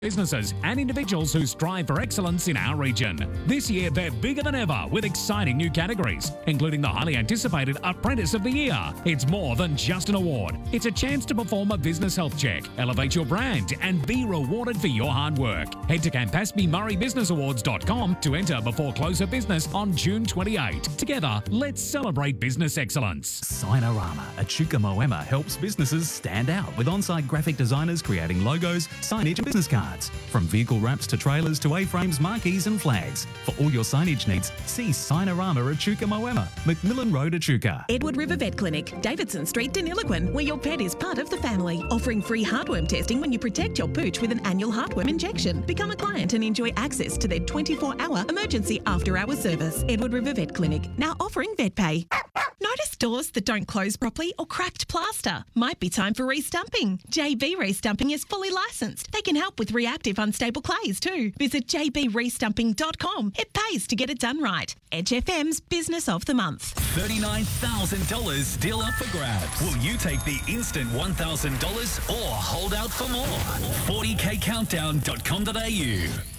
businesses and individuals who strive for excellence in our region. This year, they're bigger than ever with exciting new categories, including the highly anticipated Apprentice of the Year. It's more than just an award. It's a chance to perform a business health check, elevate your brand, and be rewarded for your hard work. Head to CampaspeMurrayBusinessAwards.com to enter before close of business on June 28. Together, let's celebrate business excellence. Signarama Echuca Moama helps businesses stand out with on-site graphic designers creating logos, signage and business cards. From vehicle wraps to trailers to A-frames, marquees and flags. For all your signage needs, see Signarama Echuca Moama, Macmillan Road, Echuca. Edward River Vet Clinic, Davidson Street, Deniliquin, where your pet is part of the family. Offering free heartworm testing when you protect your pooch with an annual heartworm injection. Become a client and enjoy access to their 24-hour emergency after-hours service. Edward River Vet Clinic, now offering vet pay. Notice doors that don't close properly or cracked plaster? Might be time for restumping. JB Restumping is fully licensed. They can help with reactive unstable clays too. Visit jbrestumping.com. It pays to get it done right. Edge FM's Business of the Month. $39,000 still up for grabs. Will you take the instant $1,000 or hold out for more? 40kcountdown.com.au